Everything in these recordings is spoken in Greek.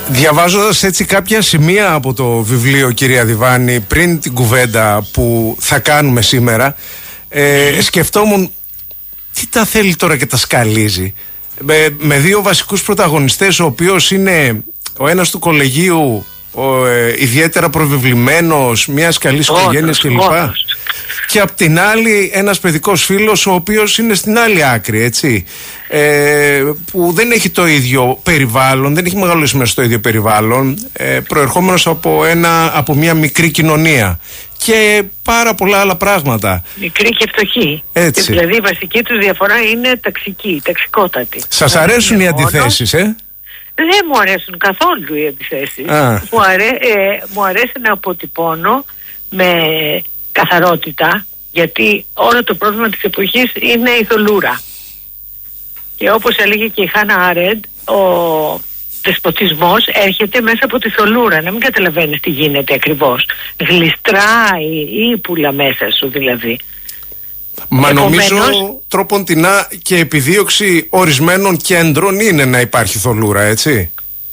Διαβάζοντας έτσι κάποια σημεία από το βιβλίο, κυρία Διβάνη, πριν την κουβέντα που θα κάνουμε σήμερα, σκεφτόμουν τι τα θέλει τώρα και τα σκαλίζει με δύο βασικούς πρωταγωνιστές, ο οποίος είναι ο ένας του κολεγίου, ιδιαίτερα προβεβλημένος, μιας καλής οικογένειας κλπ. Και απ' την άλλη ένας παιδικός φίλος, ο οποίος είναι στην άλλη άκρη, έτσι, που δεν έχει το ίδιο περιβάλλον, δεν έχει μεγαλώσει μέσα στο ίδιο περιβάλλον, προερχόμενος από μια μικρή κοινωνία και πάρα πολλά άλλα πράγματα. Μικρή και φτωχή. Έτσι. Δηλαδή η βασική τους διαφορά είναι ταξικότατη. Σας αρέσουν οι αντιθέσεις, Δεν μου αρέσουν καθόλου οι αντιθέσεις. Μου αρέσει να αποτυπώνω με καθαρότητα, γιατί όλο το πρόβλημα της εποχής είναι η θολούρα. Και όπως έλεγε και η Χάνα Άρεντ, ο δεσποτισμός έρχεται μέσα από τη θολούρα, να μην καταλαβαίνεις τι γίνεται ακριβώς. Γλιστράει ύπουλα μέσα σου δηλαδή. Μα νομίζω τρόποντινά και επιδίωξη ορισμένων κέντρων είναι να υπάρχει θολούρα, έτσι.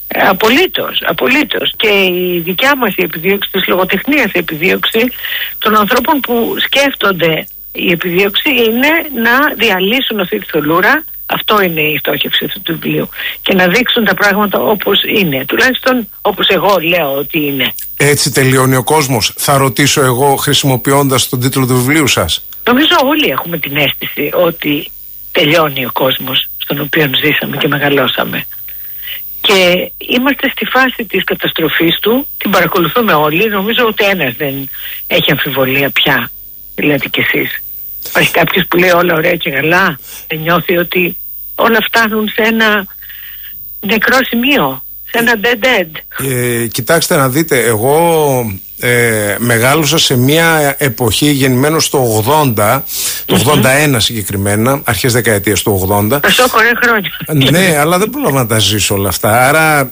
Απολύτως. Και η δικιά μας η επιδίωξη της λογοτεχνίας, η επιδίωξη των ανθρώπων που σκέφτονται, η επιδίωξη είναι να διαλύσουν αυτή τη θολούρα. Αυτό είναι η στόχευση αυτού του βιβλίου. Και να δείξουν τα πράγματα όπως είναι. Τουλάχιστον όπως εγώ λέω ότι είναι. Έτσι τελειώνει ο κόσμος, θα ρωτήσω εγώ, χρησιμοποιώντας τον τίτλο του βιβλίου σας. Νομίζω όλοι έχουμε την αίσθηση ότι τελειώνει ο κόσμος στον οποίο ζήσαμε και μεγαλώσαμε. Και είμαστε στη φάση της καταστροφής του, την παρακολουθούμε όλοι. Νομίζω ότι ένας δεν έχει αμφιβολία πια, δηλαδή κι εσείς. Υπάρχει κάποιος που λέει όλα ωραία και καλά, δεν νιώθει ότι όλα φτάνουν σε ένα νεκρό σημείο, σε ένα dead end. Κοιτάξτε να δείτε, εγώ μεγάλωσα σε μια εποχή, γεννημένος το 80, το 81 συγκεκριμένα, αρχές δεκαετίας του 80. Τα σόκορε χρόνια. Ναι, αλλά δεν πρόλαβα να τα ζήσω όλα αυτά. Άρα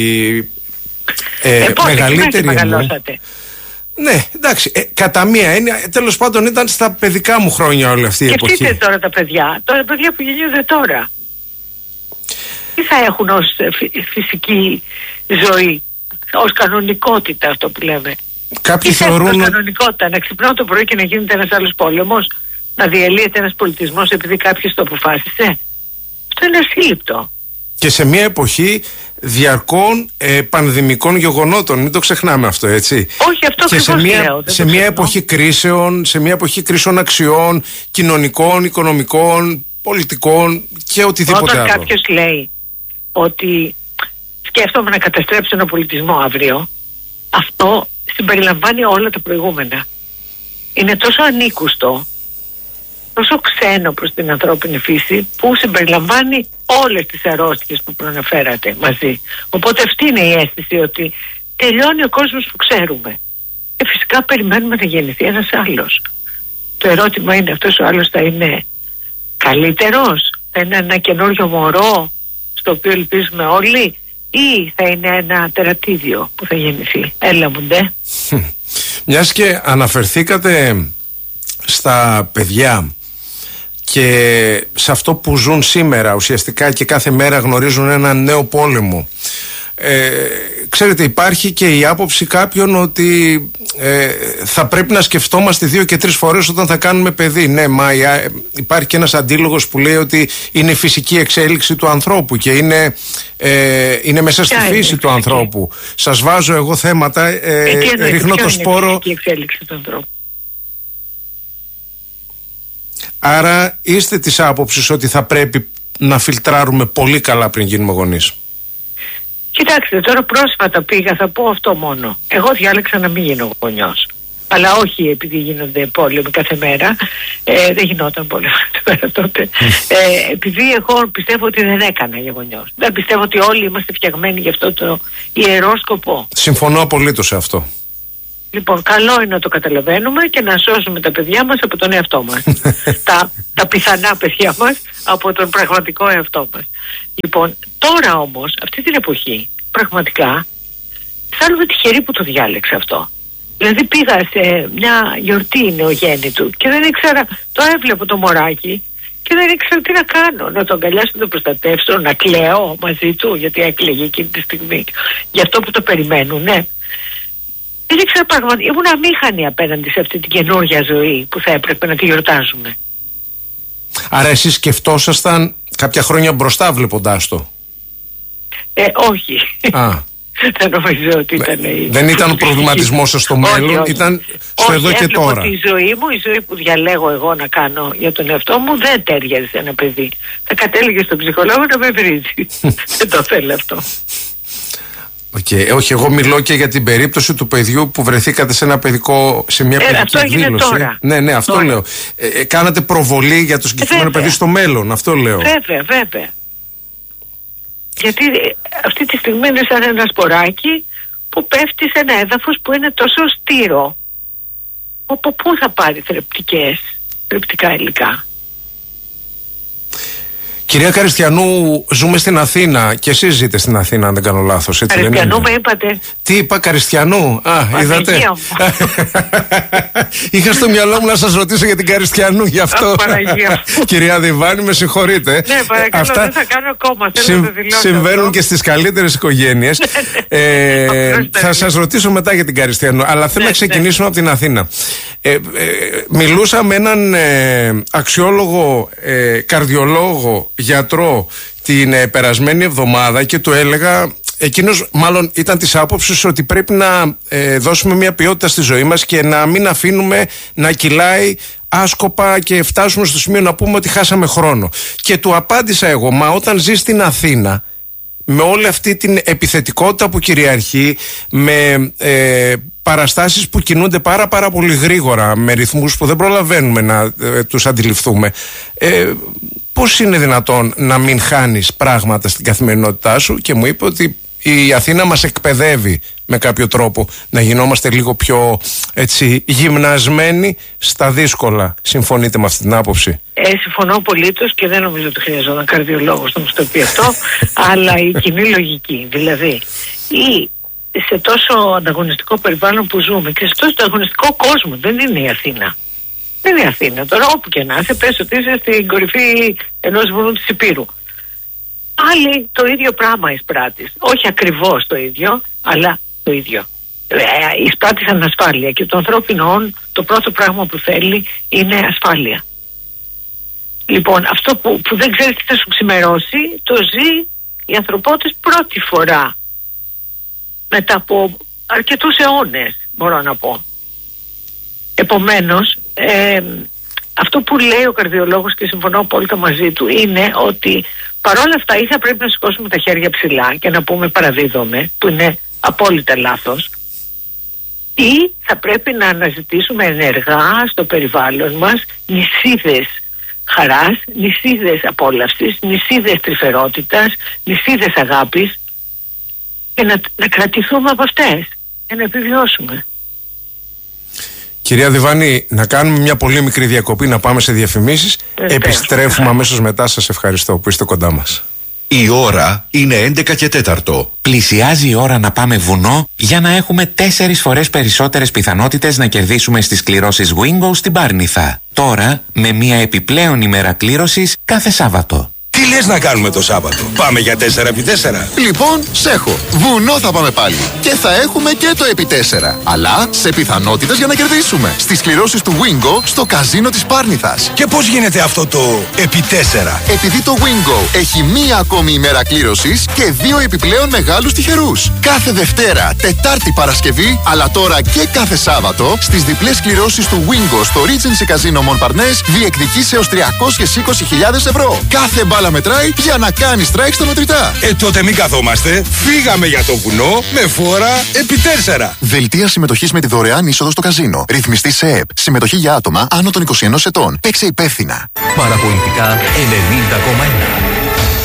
μεγαλύτερη μεγαλώσατε. Ναι, εντάξει, κατά μία έννοια, τέλος πάντων ήταν στα παιδικά μου χρόνια όλη αυτή η εποχή. Σκεφτείτε τώρα τα παιδιά που γεννιούνται τώρα. Τι θα έχουν ως φυσική ζωή, ως κανονικότητα αυτό που λέμε. Κάποιοι θεωρούν... κανονικότητα, να ξυπνάω το πρωί και να γίνεται ένας άλλος πόλεμος, να διαλύεται ένας πολιτισμός επειδή κάποιος το αποφάσισε. Αυτό είναι ασύλληπτο. Και σε μια εποχή διαρκών πανδημικών γεγονότων, μην το ξεχνάμε αυτό, έτσι. Όχι, αυτό ακριβώς λέω. Σε μια εποχή κρίσεων, σε μια εποχή κρίσεων αξιών, κοινωνικών, οικονομικών, πολιτικών και οτιδήποτε άλλο. Όταν κάποιος λέει ότι σκέφτομαι να καταστρέψω ένα πολιτισμό αύριο, αυτό συμπεριλαμβάνει όλα τα προηγούμενα. Είναι τόσο ανήκουστο, τόσο ξένο προς την ανθρώπινη φύση, που συμπεριλαμβάνει όλες τις αρρώστιες που προαναφέρατε μαζί. Οπότε αυτή είναι η αίσθηση ότι τελειώνει ο κόσμος που ξέρουμε. Και φυσικά περιμένουμε να γεννηθεί ένας άλλος. Το ερώτημα είναι, αυτός ο άλλος θα είναι καλύτερος, θα είναι ένα καινούριο μωρό στο οποίο ελπίζουμε όλοι, ή θα είναι ένα τερατίδιο που θα γεννηθεί. Έλα μου ντε. Μιας και αναφερθήκατε στα παιδιά και σε αυτό που ζουν σήμερα ουσιαστικά και κάθε μέρα γνωρίζουν έναν νέο πόλεμο, ξέρετε, υπάρχει και η άποψη κάποιων ότι θα πρέπει να σκεφτόμαστε 2 και 3 φορές όταν θα κάνουμε παιδί. Ναι, μα υπάρχει και ένας αντίλογος που λέει ότι είναι η φυσική εξέλιξη του ανθρώπου και είναι μέσα στη φύση του ανθρώπου. Σας βάζω εγώ θέματα, ρίχνω το σπόρο. Η φυσική εξέλιξη του ανθρώπου. Άρα είστε της άποψης ότι θα πρέπει να φιλτράρουμε πολύ καλά πριν γίνουμε γονείς? Κοιτάξτε, τώρα πρόσφατα πήγα, θα πω αυτό μόνο. Εγώ διάλεξα να μην γίνω γονιός. Αλλά όχι επειδή γίνονται πόλεμοι κάθε μέρα. Δεν γινόταν πόλεμοι τότε. Επειδή εγώ πιστεύω ότι δεν έκανα για γονιός. Δεν πιστεύω ότι όλοι είμαστε φτιαγμένοι για αυτό το ιερό σκοπό. Συμφωνώ απολύτως σε αυτό. Λοιπόν, καλό είναι να το καταλαβαίνουμε και να σώσουμε τα παιδιά μας από τον εαυτό μας. τα πιθανά παιδιά μας από τον πραγματικό εαυτό μας. Λοιπόν, τώρα όμως, αυτή την εποχή, πραγματικά, αισθάνομαι τυχερή που το διάλεξα αυτό. Δηλαδή πήγα σε μια γιορτή νεογέννητου και δεν ήξερα, το έβλεπα το μωράκι Και δεν ήξερα τι να κάνω. Να τον αγκαλιάσω, να τον προστατεύσω, να κλαίω μαζί του, γιατί έκλαιγε εκείνη τη στιγμή. Γι' αυτό που το περιμένουν, ναι. Δεν ήξερα πραγματικά. Ήμουν αμήχανη απέναντι σε αυτή την καινούργια ζωή που θα έπρεπε να τη γιορτάζουμε. Άρα εσείς σκεφτόσασταν κάποια χρόνια μπροστά βλέποντάς το? Όχι. Δεν νομίζω ότι ήταν. Δεν ήταν ο προβληματισμός σας στο μέλλον, ήταν στο εδώ και τώρα. Η ζωή μου, η ζωή που διαλέγω εγώ να κάνω για τον εαυτό μου, δεν τέριαζε σε ένα παιδί. Θα κατέληγε στον ψυχολόγο να με βρίζει. Δεν το θέλω αυτό. Όχι, εγώ μιλώ και για την περίπτωση του παιδιού που βρεθήκατε σε ένα παιδικό, σε μια παιδική εκδήλωση. Τώρα. Ναι, αυτό τώρα λέω. Κάνατε προβολή για το συγκεκριμένο παιδί στο μέλλον, αυτό λέω. Βέβαια. Γιατί αυτή τη στιγμή είναι σαν ένα σποράκι που πέφτει σε ένα έδαφος που είναι τόσο στήρο. Από πού θα πάρει θρεπτικά υλικά? Κυρία Καριστιανού, ζούμε στην Αθήνα και εσείς ζείτε στην Αθήνα, αν δεν κάνω λάθος. Καριστιανού με είπατε? Τι είπα, Καριστιανού? Είδατε. Είχα στο μυαλό μου να σας ρωτήσω για την Καριστιανού, γι' αυτό. Κυρία Διβάνη, με συγχωρείτε. Ναι, παρακαλώ, δεν θα κάνω κόμμα. Συμβαίνουν και στις καλύτερες οικογένειες. Θα σας ρωτήσω μετά για την Καριστιανού, αλλά θέλω να ξεκινήσουμε από την Αθήνα. Μιλούσα με έναν αξιόλογο καρδιολόγο γιατρό την περασμένη εβδομάδα και του έλεγα, εκείνος μάλλον ήταν της άποψης ότι πρέπει να δώσουμε μια ποιότητα στη ζωή μας και να μην αφήνουμε να κυλάει άσκοπα και φτάσουμε στο σημείο να πούμε ότι χάσαμε χρόνο. Και του απάντησα εγώ, μα όταν ζεις στην Αθήνα, με όλη αυτή την επιθετικότητα που κυριαρχεί, με παραστάσεις που κινούνται πάρα πολύ γρήγορα, με ρυθμούς που δεν προλαβαίνουμε να τους αντιληφθούμε, πώς είναι δυνατόν να μην χάνεις πράγματα στην καθημερινότητά σου? Και μου είπε ότι η Αθήνα μας εκπαιδεύει με κάποιο τρόπο να γινόμαστε λίγο πιο γυμνασμένοι στα δύσκολα. Συμφωνείτε με αυτή την άποψη? Συμφωνώ απολύτως και δεν νομίζω ότι χρειαζόταν καρδιολόγος να μου το πει αυτό, αλλά η κοινή λογική, δηλαδή σε τόσο ανταγωνιστικό περιβάλλον που ζούμε και σε τόσο ανταγωνιστικό κόσμο, δεν είναι η Αθήνα. Δεν είναι η Αθήνα. Τώρα όπου και να είσαι, πες ότι είσαι στην κορυφή ενός βουνού της Ηπείρου. Πάλι το ίδιο πράγμα εισπράττεις. Όχι ακριβώς το ίδιο, αλλά το ίδιο. Εισπράττεις ανασφάλεια και το ανθρώπινο το πρώτο πράγμα που θέλει είναι ασφάλεια. Λοιπόν, αυτό που δεν ξέρεις τι θα σου ξημερώσει, το ζει η ανθρωπότητα πρώτη φορά μετά από αρκετούς αιώνες, μπορώ να πω. Επομένως, αυτό που λέει ο καρδιολόγος, και συμφωνώ απόλυτα μαζί του, είναι ότι παρόλα αυτά ή θα πρέπει να σηκώσουμε τα χέρια ψηλά και να πούμε παραδίδομαι, που είναι απόλυτα λάθος, ή θα πρέπει να αναζητήσουμε ενεργά στο περιβάλλον μας νησίδες χαράς, νησίδες απόλαυσης, νησίδες τρυφερότητας, νησίδες αγάπης, και να κρατηθούμε από αυτές και να επιβιώσουμε. Κυρία Διβάνη, να κάνουμε μια πολύ μικρή διακοπή, να πάμε σε διαφημίσεις. Επιστρέφουμε αμέσως μετά. Σας ευχαριστώ που είστε κοντά μας. Η ώρα είναι 11:04. Πλησιάζει η ώρα να πάμε βουνό για να έχουμε 4 φορές περισσότερες πιθανότητες να κερδίσουμε στις κληρώσεις Wingo στην Πάρνηθα. Τώρα με μια επιπλέον ημέρα κλήρωσης κάθε Σάββατο. Τι λες να κάνουμε το Σάββατο? Πάμε για 4x4. Λοιπόν, σέχω. Βουνό θα πάμε πάλι. Και θα έχουμε και το επί 4. Αλλά σε πιθανότητες για να κερδίσουμε. Στις κληρώσεις του Wingo στο καζίνο της Πάρνηθας. Και πώς γίνεται αυτό το επί 4? Επειδή το Wingo έχει μία ακόμη ημέρα κλήρωσης και 2 επιπλέον μεγάλους τυχερούς. Κάθε Δευτέρα, Τετάρτη, Παρασκευή, αλλά τώρα και κάθε Σάββατο, στις διπλές κληρώσεις του Wingo στο Regency Casino Montparnasse διεκδικείς έως 320.000 ευρώ. Κάθε μπάλα μετράει για να κάνει strike στα μετρητά. Τότε μην καθόμαστε. Φύγαμε για το βουνό με φόρα επί 4. Δελτία συμμετοχής με τη δωρεάν είσοδο στο καζίνο. Ρυθμιστή σε ΕΕΠ. Συμμετοχή για άτομα άνω των 21 ετών. Παίξε υπεύθυνα. Παραπολιτικά 90,1.